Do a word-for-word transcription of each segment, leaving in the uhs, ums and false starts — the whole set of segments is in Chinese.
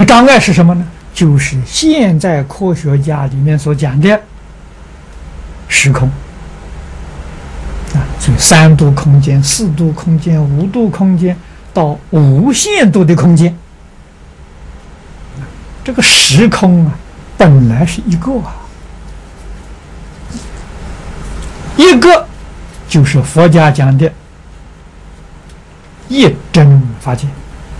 障碍是什么呢？就是现在科学家里面所讲的时空啊，所以三度空间、四度空间、五度空间到无限度的空间，这个时空啊，本来是一个啊，一个就是佛家讲的一真法界。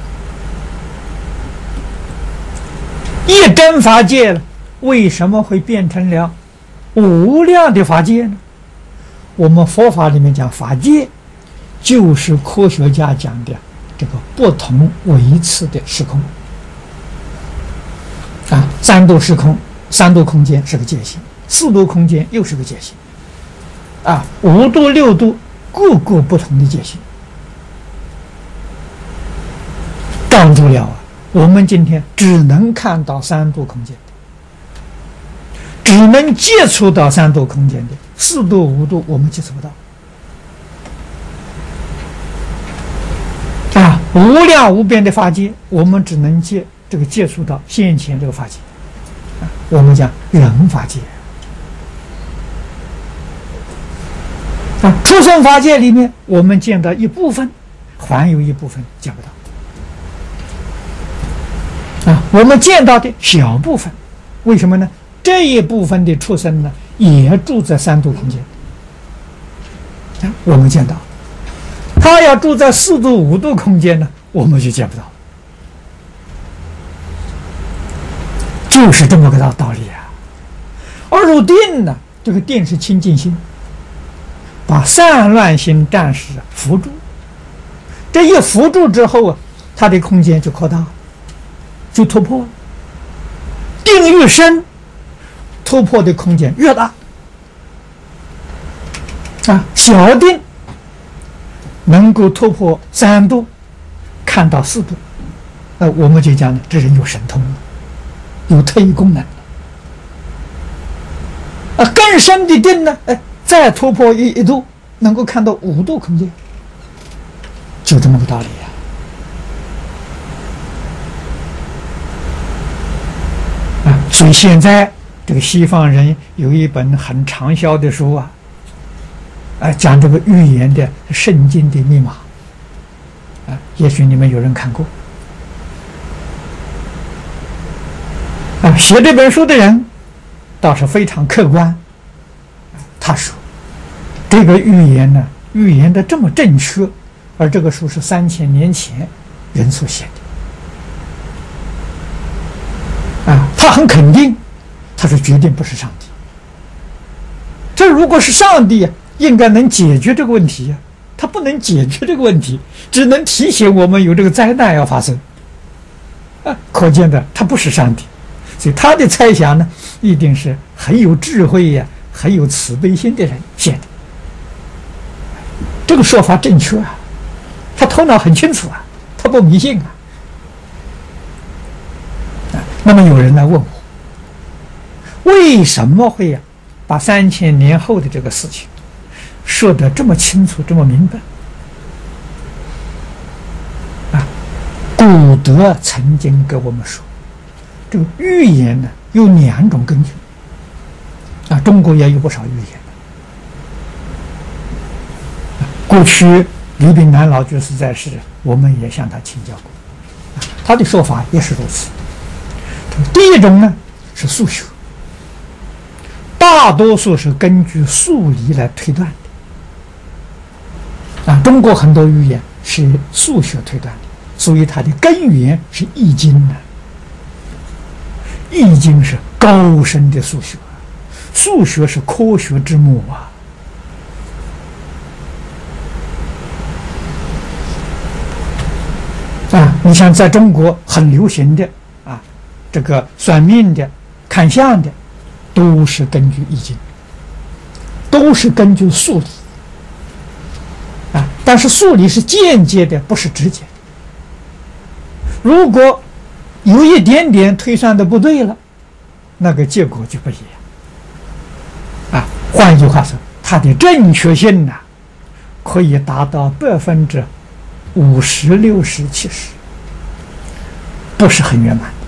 一真法界了，为什么会变成了无量的法界呢？我们佛法里面讲法界，就是科学家讲的这个不同维次的时空啊，三度时空、三度空间是个界限，四度空间又是个界限啊，五度、六度各个不同的界限，挡住了啊。我们今天只能看到三度空间的，只能接触到三度空间的，四度、五度我们接触不到。啊，无量无边的法界，我们只能接这个接触到现前这个法界。啊，我们讲人法界。啊，出生法界里面，我们见到一部分，还有一部分见不到。啊，我们见到的小部分，为什么呢？这一部分的畜生呢，也住在三度空间。啊，我们见到，他要住在四度、五度空间呢，我们就见不到。就是这么个道道理啊。而入定呢，这个定是清净心，把散乱心暂时扶住。这一扶住之后啊，它的空间就扩大了。就突破了，定越深，突破的空间越大。啊，小定能够突破三度，看到四度，呃，我们就讲呢，这人有神通了，有特异功能。啊，更深的定呢，哎，再突破一一度，能够看到五度空间，就这么个道理啊。所以现在这个西方人有一本很畅销的书啊，啊，讲这个预言的圣经的密码，啊，也许你们有人看过。啊，写这本书的人倒是非常客观。他说，这个预言呢，预言的这么正确，而这个书是三千年前人所写的。啊，他很肯定，他说决定不是上帝。这如果是上帝啊，应该能解决这个问题呀、啊，他不能解决这个问题，只能提醒我们有这个灾难要发生。啊，可见的他不是上帝，所以他的猜想呢，一定是很有智慧呀、啊、很有慈悲心的人写的。这个说法正确啊，他头脑很清楚啊，他不迷信啊。那么有人来问我，为什么会呀、啊、把三千年后的这个事情说得这么清楚、这么明白？啊，古德曾经跟我们说，这个预言呢有两种根据。啊，中国也有不少预言。啊，过去李炳南老居士在世，我们也向他请教过，啊，他的说法也是如此。第一种呢是数学，大多数是根据数理来推断的。啊，中国很多预言是数学推断的，所以它的根源是《易经》呢。《易经》是高深的数学，数学是科学之母啊。啊，你像在中国很流行的啊，这个算命的、看相的，都是根据《易经》，都是根据数理啊。但是数理是间接的，不是直接的。如果有一点点推算的不对了，那个结果就不一样啊。换一句话说，它的正确性呢、啊，可以达到百分之五十、六十、七十，不是很圆满。